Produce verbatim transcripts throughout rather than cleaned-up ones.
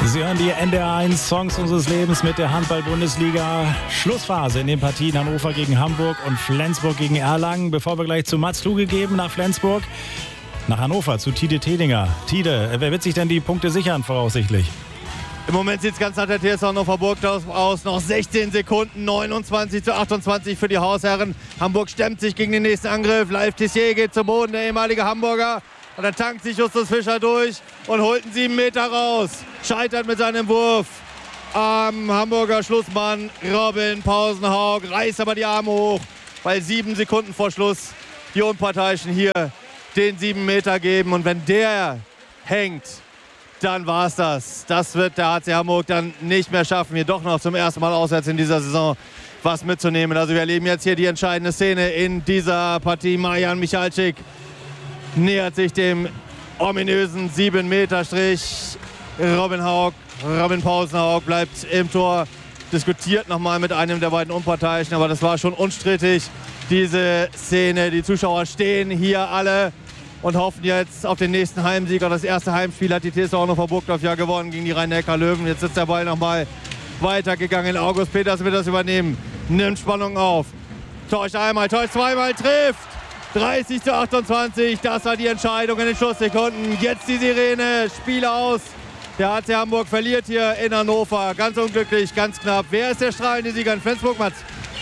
Sie hören die N D R eins Songs unseres Lebens mit der Handball-Bundesliga. Schlussphase in den Partien Hannover gegen Hamburg und Flensburg gegen Erlangen. Bevor wir gleich zu Mats Kluge geben nach Flensburg, nach Hannover zu Tide Tedinger. Tide, wer wird sich denn die Punkte sichern voraussichtlich? Im Moment sieht es ganz nach der T S V Hannover Burgdorf aus. Noch sechzehn Sekunden, neunundzwanzig zu achtundzwanzig für die Hausherren. Hamburg stemmt sich gegen den nächsten Angriff. Live Tissier geht zum Boden, der ehemalige Hamburger. Und dann tankt sich Justus Fischer durch und holt einen sieben Meter raus. Scheitert mit seinem Wurf am Hamburger Schlussmann Robin Pausenhaug. Reißt aber die Arme hoch, weil sieben Sekunden vor Schluss die Unparteiischen hier den sieben Meter geben. Und wenn der hängt, dann war es das. Das wird der H C Hamburg dann nicht mehr schaffen, hier doch noch zum ersten Mal auswärts in dieser Saison was mitzunehmen. Also wir erleben jetzt hier die entscheidende Szene in dieser Partie. Marian Michalczyk nähert sich dem ominösen sieben Meter Strich. Robin Haug, Robin Pausenhaug bleibt im Tor, diskutiert nochmal mit einem der beiden Unparteiischen, aber das war schon unstrittig, diese Szene. Die Zuschauer stehen hier alle und hoffen jetzt auf den nächsten Heimsieg. Das erste Heimspiel hat die T S V Hannover Burgdorf ja gewonnen gegen die Rhein-Neckar-Löwen. Jetzt ist der Ball nochmal weitergegangen. August Peters wird das übernehmen, nimmt Spannung auf. Torch einmal, Torch zweimal, trifft! dreißig zu achtundzwanzig, das war die Entscheidung in den Schlusssekunden. Jetzt die Sirene, Spiel aus. Der H C Hamburg verliert hier in Hannover. Ganz unglücklich, ganz knapp. Wer ist der strahlende Sieger in Flensburg, Mats?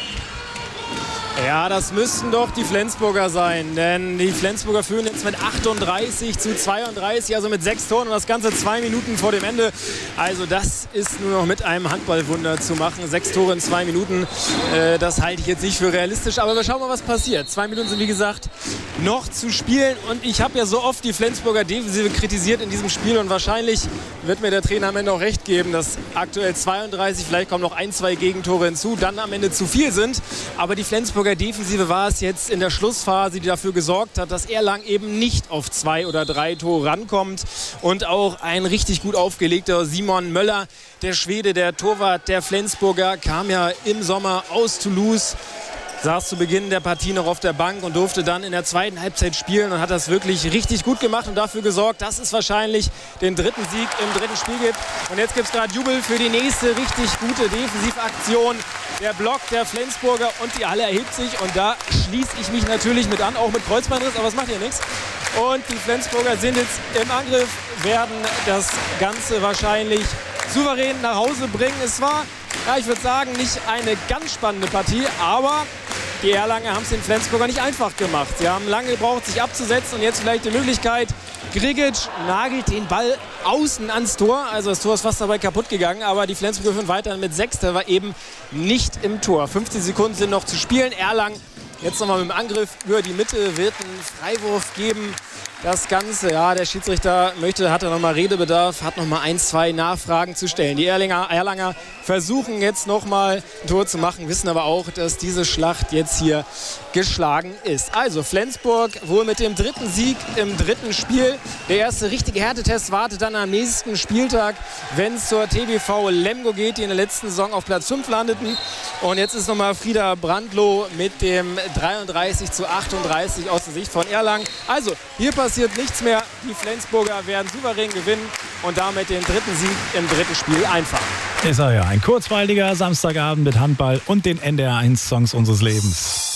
Ja, das müssten doch die Flensburger sein, denn die Flensburger führen jetzt mit achtunddreißig zu zweiunddreißig, also mit sechs Toren und das Ganze zwei Minuten vor dem Ende. Also das ist nur noch mit einem Handballwunder zu machen. Sechs Tore in zwei Minuten, äh, das halte ich jetzt nicht für realistisch, aber wir schauen mal, was passiert. Zwei Minuten sind, wie gesagt, noch zu spielen und ich habe ja so oft die Flensburger Defensive kritisiert in diesem Spiel und wahrscheinlich wird mir der Trainer am Ende auch recht geben, dass aktuell zweiunddreißig, vielleicht kommen noch ein, zwei Gegentore hinzu, dann am Ende zu viel sind, aber die Flensburger Defensive war es jetzt in der Schlussphase, die dafür gesorgt hat, dass Erlangen eben nicht auf zwei oder drei Tore rankommt. Und auch ein richtig gut aufgelegter Simon Möller, der Schwede, der Torwart der Flensburger, kam ja im Sommer aus Toulouse, saß zu Beginn der Partie noch auf der Bank und durfte dann in der zweiten Halbzeit spielen und hat das wirklich richtig gut gemacht und dafür gesorgt, dass es wahrscheinlich den dritten Sieg im dritten Spiel gibt. Und jetzt gibt es gerade Jubel für die nächste richtig gute Defensivaktion. Der Block der Flensburger und die Halle erhebt sich und da schließe ich mich natürlich mit an, auch mit Kreuzbandriss, aber das macht ja nichts. Und die Flensburger sind jetzt im Angriff, werden das Ganze wahrscheinlich souverän nach Hause bringen. Es war, ja, ich würde sagen, nicht eine ganz spannende Partie, aber die Erlanger haben es den Flensburger nicht einfach gemacht. Sie haben lange gebraucht, sich abzusetzen und jetzt vielleicht die Möglichkeit. Grigic nagelt den Ball außen ans Tor. Also das Tor ist fast dabei kaputt gegangen, aber die Flensburger führen weiter mit sechs. Der war eben nicht im Tor. fünfzehn Sekunden sind noch zu spielen. Erlangen jetzt nochmal mit dem Angriff über die Mitte, wird einen Freiwurf geben. Das Ganze, ja, der Schiedsrichter möchte, hat er nochmal Redebedarf, hat nochmal ein, zwei Nachfragen zu stellen. Die Erlanger, Erlanger versuchen jetzt nochmal ein Tor zu machen, wissen aber auch, dass diese Schlacht jetzt hier geschlagen ist. Also Flensburg wohl mit dem dritten Sieg im dritten Spiel. Der erste richtige Härtetest wartet dann am nächsten Spieltag, wenn es zur T B V Lemgo geht, die in der letzten Saison auf Platz fünf landeten. Und jetzt ist nochmal Frieda Brandloh mit dem dreiunddreißig zu achtunddreißig aus der Sicht von Erlangen. Also hier passiert nichts mehr. Die Flensburger werden souverän gewinnen und damit den dritten Sieg im dritten Spiel einfahren. Ist er ja, ein kurzweiliger Samstagabend mit Handball und den N D R eins Songs unseres Lebens.